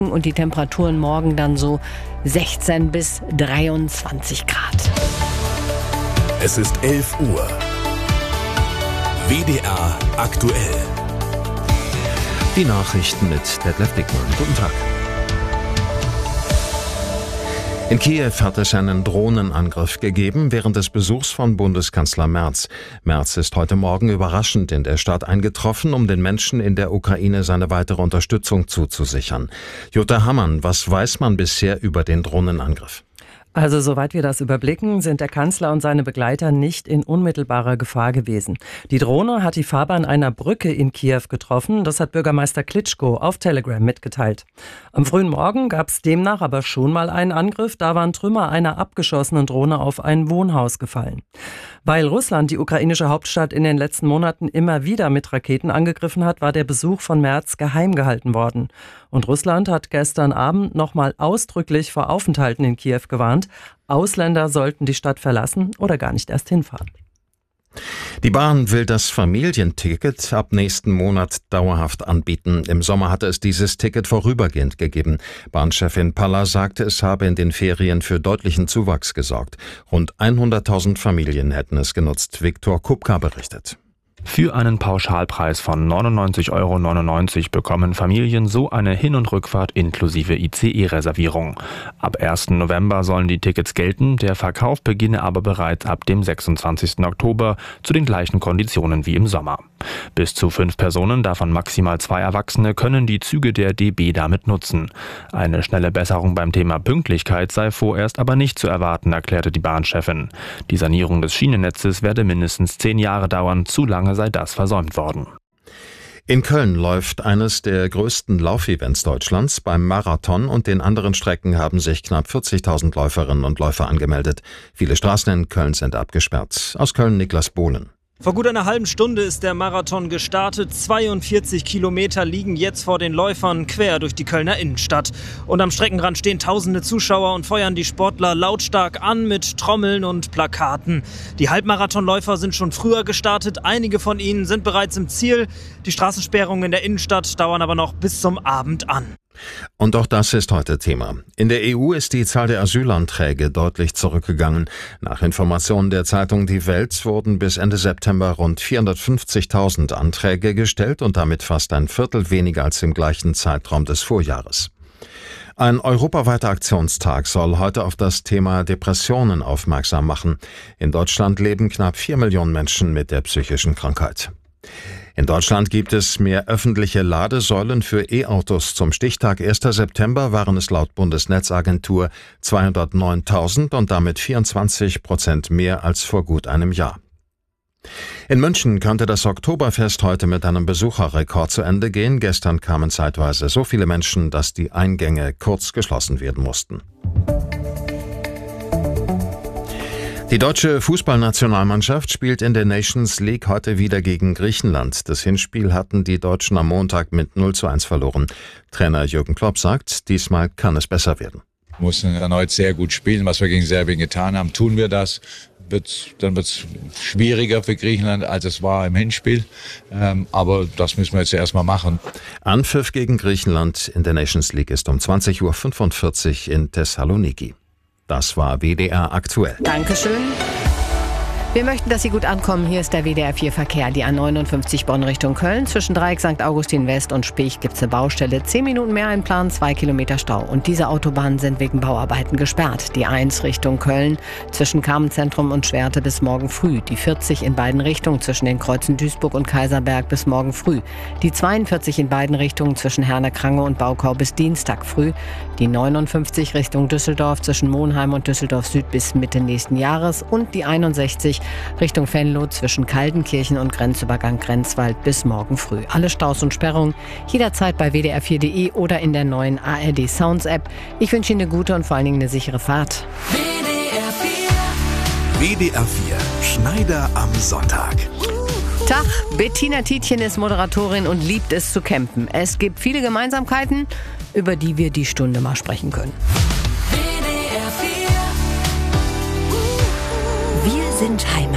und die Temperaturen morgen dann so 16 bis 23 Grad. Es ist 11 Uhr. WDR aktuell. Die Nachrichten mit Detlef Dickmann. Guten Tag. In Kiew hat es einen Drohnenangriff gegeben während des Besuchs von Bundeskanzler Merz. Merz ist heute Morgen überraschend in der Stadt eingetroffen, um den Menschen in der Ukraine seine weitere Unterstützung zuzusichern. Jutta Hammann, was weiß man bisher über den Drohnenangriff? Also soweit wir das überblicken, sind der Kanzler und seine Begleiter nicht in unmittelbarer Gefahr gewesen. Die Drohne hat die Fahrbahn einer Brücke in Kiew getroffen. Das hat Bürgermeister Klitschko auf Telegram mitgeteilt. Am frühen Morgen gab es demnach aber schon mal einen Angriff. Da waren Trümmer einer abgeschossenen Drohne auf ein Wohnhaus gefallen. Weil Russland die ukrainische Hauptstadt in den letzten Monaten immer wieder mit Raketen angegriffen hat, war der Besuch von Merz geheim gehalten worden. Und Russland hat gestern Abend nochmal ausdrücklich vor Aufenthalten in Kiew gewarnt. Ausländer sollten die Stadt verlassen oder gar nicht erst hinfahren. Die Bahn will das Familienticket ab nächsten Monat dauerhaft anbieten. Im Sommer hatte es dieses Ticket vorübergehend gegeben. Bahnchefin Palla sagte, es habe in den Ferien für deutlichen Zuwachs gesorgt. Rund 100.000 Familien hätten es genutzt. Viktor Kupka berichtet. Für einen Pauschalpreis von 99,99 € bekommen Familien so eine Hin- und Rückfahrt inklusive ICE-Reservierung. Ab 1. November sollen die Tickets gelten, der Verkauf beginne aber bereits ab dem 26. Oktober zu den gleichen Konditionen wie im Sommer. Bis zu 5 Personen, davon maximal 2 Erwachsene, können die Züge der DB damit nutzen. Eine schnelle Besserung beim Thema Pünktlichkeit sei vorerst aber nicht zu erwarten, erklärte die Bahnchefin. Die Sanierung des Schienennetzes werde mindestens 10 Jahre dauern, zu lange sei das versäumt worden. In Köln läuft eines der größten Laufevents Deutschlands. Beim Marathon und den anderen Strecken haben sich knapp 40.000 Läuferinnen und Läufer angemeldet. Viele Straßen in Köln sind abgesperrt. Aus Köln Niklas Bohlen. Vor gut einer halben Stunde ist der Marathon gestartet. 42 Kilometer liegen jetzt vor den Läufern quer durch die Kölner Innenstadt. Und am Streckenrand stehen tausende Zuschauer und feuern die Sportler lautstark an mit Trommeln und Plakaten. Die Halbmarathonläufer sind schon früher gestartet. Einige von ihnen sind bereits im Ziel. Die Straßensperrungen in der Innenstadt dauern aber noch bis zum Abend an. Und auch das ist heute Thema. In der EU ist die Zahl der Asylanträge deutlich zurückgegangen. Nach Informationen der Zeitung Die Welt wurden bis Ende September rund 450.000 Anträge gestellt und damit fast ein Viertel weniger als im gleichen Zeitraum des Vorjahres. Ein europaweiter Aktionstag soll heute auf das Thema Depressionen aufmerksam machen. In Deutschland leben knapp 4 Millionen Menschen mit der psychischen Krankheit. In Deutschland gibt es mehr öffentliche Ladesäulen für E-Autos. Zum Stichtag 1. September waren es laut Bundesnetzagentur 209.000 und damit 24% mehr als vor gut einem Jahr. In München könnte das Oktoberfest heute mit einem Besucherrekord zu Ende gehen. Gestern kamen zeitweise so viele Menschen, dass die Eingänge kurz geschlossen werden mussten. Die deutsche Fußballnationalmannschaft spielt in der Nations League heute wieder gegen Griechenland. Das Hinspiel hatten die Deutschen am Montag mit 0:1 verloren. Trainer Jürgen Klopp sagt, diesmal kann es besser werden. Wir mussten erneut sehr gut spielen, was wir gegen Serbien getan haben. Tun wir das, dann wird es schwieriger für Griechenland, als es war im Hinspiel. Aber das müssen wir jetzt erstmal machen. Anpfiff gegen Griechenland in der Nations League ist um 20:45 Uhr in Thessaloniki. Das war WDR aktuell. Dankeschön. Wir möchten, dass Sie gut ankommen. Hier ist der WDR 4 Verkehr. Die A59 Bonn Richtung Köln. Zwischen Dreieck St. Augustin West und Specht gibt es eine Baustelle. 10 Minuten mehr einplanen, 2 Kilometer Stau. Und diese Autobahnen sind wegen Bauarbeiten gesperrt. Die 1 Richtung Köln zwischen Carmenzentrum und Schwerte bis morgen früh. Die 40 in beiden Richtungen zwischen den Kreuzen Duisburg und Kaiserberg bis morgen früh. Die 42 in beiden Richtungen zwischen Herne-Krange und Baukau bis Dienstag früh. Die 59 Richtung Düsseldorf zwischen Monheim und Düsseldorf Süd bis Mitte nächsten Jahres. Und die 61 Richtung Venlo zwischen Kaldenkirchen und Grenzübergang Grenzwald bis morgen früh. Alle Staus und Sperrungen jederzeit bei wdr4.de oder in der neuen ARD Sounds App. Ich wünsche Ihnen eine gute und vor allen Dingen eine sichere Fahrt. WDR 4 Schneider am Sonntag. Tag, Bettina Tietjen ist Moderatorin und liebt es zu campen. Es gibt viele Gemeinsamkeiten, über die wir die Stunde mal sprechen können. Wir sind Heimat.